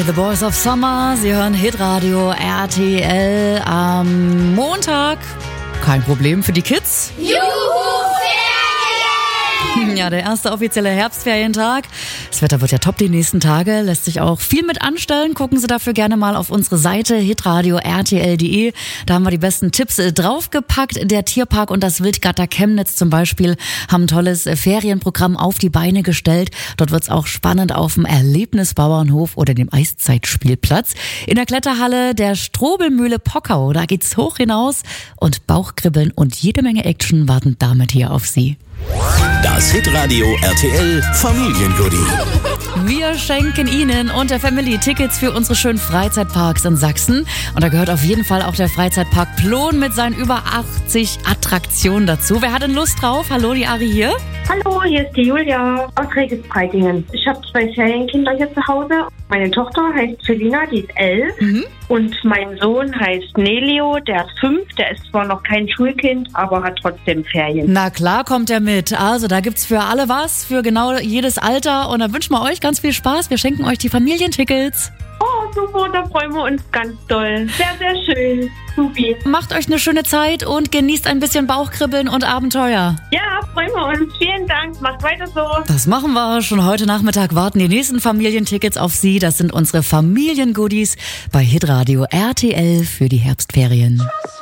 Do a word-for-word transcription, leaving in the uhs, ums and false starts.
The Boys of Summer. Sie hören Hitradio R T L am Montag. Kein Problem für die Kids. Juhu, Ferien! Ja, der erste offizielle Herbstferientag. Das Wetter wird ja top die nächsten Tage. Lässt sich auch viel mit anstellen. Gucken Sie dafür gerne mal auf unsere Seite hitradio r t l punkt d e. Da haben wir die besten Tipps draufgepackt. Der Tierpark und das Wildgatter Chemnitz zum Beispiel haben ein tolles Ferienprogramm auf die Beine gestellt. Dort wird's auch spannend auf dem Erlebnisbauernhof oder dem Eiszeitspielplatz. In der Kletterhalle der Strobelmühle Pockau, da geht's hoch hinaus und Bauchkribbeln und jede Menge Action warten damit hier auf Sie. Das Hitradio R T L Familiengoodie. Wir schenken Ihnen und der Family Tickets für unsere schönen Freizeitparks in Sachsen. Und da gehört auf jeden Fall auch der Freizeitpark Plon mit seinen über achtzig Attraktionen dazu. Wer hat denn Lust drauf? Hallo, die Ari hier. Hallo, hier ist die Julia aus Regenspreitingen. Ich habe zwei Ferienkinder hier zu Hause. Meine Tochter heißt Felina, die ist elf. Mhm. Und mein Sohn heißt Nelio, der ist fünf. Der ist zwar noch kein Schulkind, aber hat trotzdem Ferien. Na klar kommt er mit. Also da gibt's für alle was, für genau jedes Alter. Und dann wünschen wir euch ganz viel Spaß. Wir schenken euch die Familientickets. Oh, super, da freuen wir uns ganz doll. Sehr, sehr schön. Supi. Macht euch eine schöne Zeit und genießt ein bisschen Bauchkribbeln und Abenteuer. Ja, freuen wir uns. Vielen Dank. Macht weiter so. Das machen wir. Schon heute Nachmittag warten die nächsten Familientickets auf Sie. Das sind unsere Familiengoodies bei Hitradio R T L für die Herbstferien.